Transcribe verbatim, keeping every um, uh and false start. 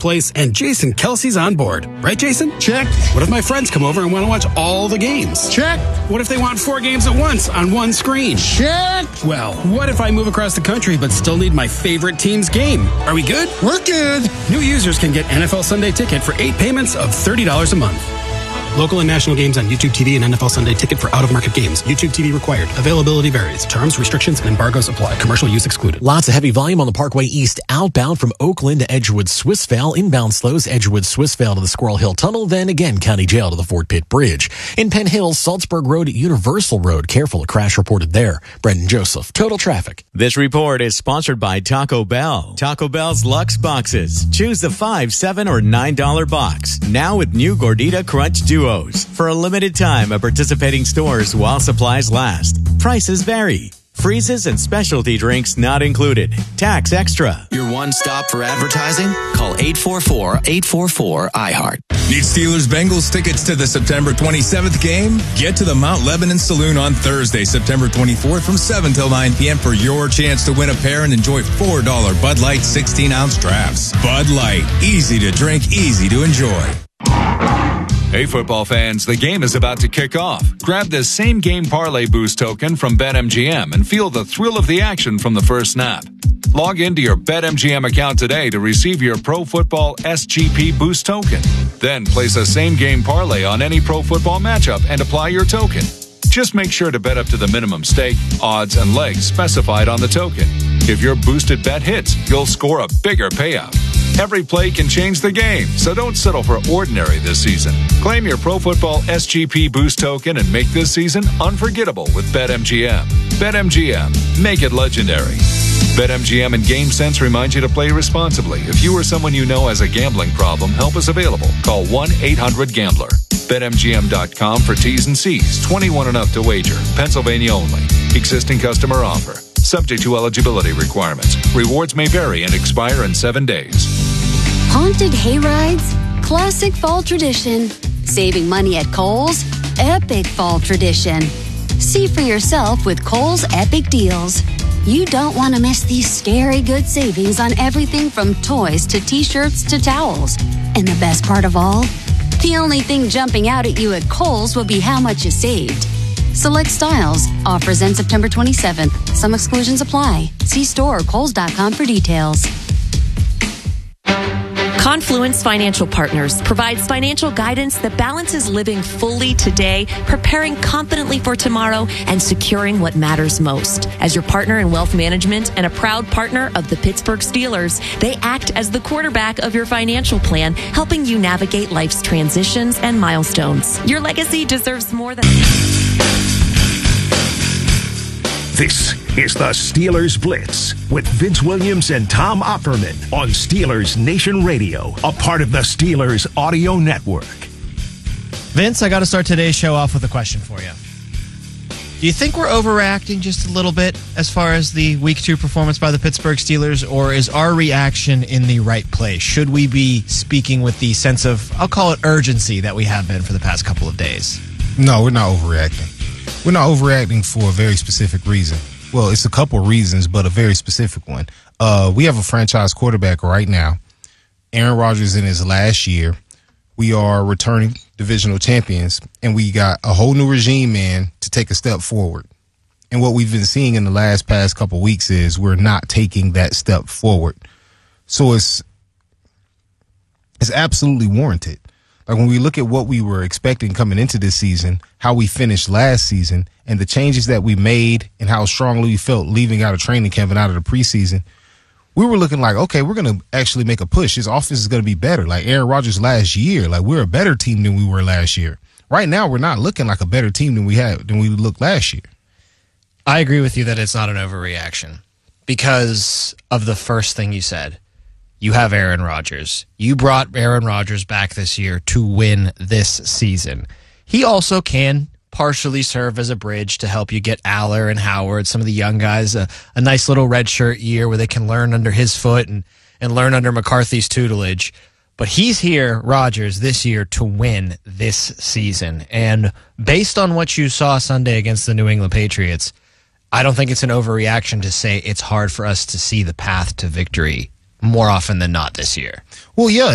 place, and Jason Kelsey's on board. Right, Jason? Check. What if my friends come over and want to watch all the games? Check. What if they want four games at once on one screen? Check. Well, what if I move across the country but still need my favorite team's game? Are we good? We're good. New users can get N F L Sunday Ticket for eight payments of thirty dollars a month. Local and national games on YouTube T V and N F L Sunday Ticket for out-of-market games. YouTube T V required. Availability varies. Terms, restrictions, and embargoes apply. Commercial use excluded. Lots of heavy volume on the Parkway East outbound from Oakland to Edgewood Swissvale. Inbound slows Edgewood Swissvale to the Squirrel Hill Tunnel. Then again, County Jail to the Fort Pitt Bridge. In Penn Hills, Salzburg Road at Universal Road. Careful, a crash reported there. Brendan Joseph, Total Traffic. This report is sponsored by Taco Bell. Taco Bell's Luxe Boxes. Choose the five, seven, or nine dollar box. Now with new Gordita Crunch Duos. For a limited time at participating stores while supplies last. Prices vary. Freezes and specialty drinks not included. Tax extra. Your one stop for advertising? Call eight four four, eight four four, I heart. Need Steelers-Bengals tickets to the September twenty-seventh game? Get to the Mount Lebanon Saloon on Thursday, September twenty-fourth from seven till nine p.m. for your chance to win a pair and enjoy four dollar Bud Light sixteen ounce drafts. Bud Light. Easy to drink, easy to enjoy. Hey, football fans, the game is about to kick off. Grab this same game parlay boost token from BetMGM and feel the thrill of the action from the first snap. Log into your BetMGM account today to receive your Pro Football S G P boost token. Then place a same game parlay on any pro football matchup and apply your token. Just make sure to bet up to the minimum stake, odds, and legs specified on the token. If your boosted bet hits, you'll score a bigger payout. Every play can change the game, so don't settle for ordinary this season. Claim your Pro Football S G P boost token and make this season unforgettable with BetMGM. BetMGM. Make it legendary. BetMGM and GameSense remind you to play responsibly. If you or someone you know has a gambling problem, help is available. Call one eight hundred gambler. Bet M G M dot com for T's and C's. twenty-one and up to wager. Pennsylvania only. Existing customer offer. Subject to eligibility requirements. Rewards may vary and expire in seven days. Haunted hayrides? Classic fall tradition. Saving money at Kohl's? Epic fall tradition. See for yourself with Kohl's Epic Deals. You don't want to miss these scary good savings on everything from toys to t-shirts to towels. And the best part of all? The only thing jumping out at you at Kohl's will be how much you saved. Select styles. Offers end September twenty-seventh. Some exclusions apply. See store or kohls dot com for details. Confluence Financial Partners provides financial guidance that balances living fully today, preparing confidently for tomorrow, and securing what matters most. As your partner in wealth management and a proud partner of the Pittsburgh Steelers, they act as the quarterback of your financial plan, helping you navigate life's transitions and milestones. Your legacy deserves more than... This is the Steelers Blitz with Vince Williams and Tom Opperman on Steelers Nation Radio, a part of the Steelers Audio Network. Vince, I got to start today's show off with a question for you. Do you think we're overreacting just a little bit as far as the Week two performance by the Pittsburgh Steelers, or is our reaction in the right place? Should we be speaking with the sense of, I'll call it urgency, that we have been for the past couple of days? No, we're not overreacting. We're not overreacting for a very specific reason. Well, it's a couple reasons, but a very specific one. Uh, we have a franchise quarterback right now. Aaron Rodgers in his last year. We are returning divisional champions, and we got a whole new regime in to take a step forward. And what we've been seeing in the last past couple weeks is we're not taking that step forward. So it's it's absolutely warranted. Like when we look at what we were expecting coming into this season, how we finished last season, and the changes that we made and how strongly we felt leaving out of training camp and out of the preseason, we were looking like, okay, we're going to actually make a push. His offense is going to be better. Like Aaron Rodgers last year, like we're a better team than we were last year. Right now, we're not looking like a better team than we had than we looked last year. I agree with you that it's not an overreaction because of the first thing you said. You have Aaron Rodgers. You brought Aaron Rodgers back this year to win this season. He also can partially serve as a bridge to help you get Aller and Howard, some of the young guys, a, a nice little redshirt year where they can learn under his foot and, and learn under McCarthy's tutelage. But he's here, Rodgers, this year to win this season. And based on what you saw Sunday against the New England Patriots, I don't think it's an overreaction to say it's hard for us to see the path to victory more often than not this year. Well, yeah,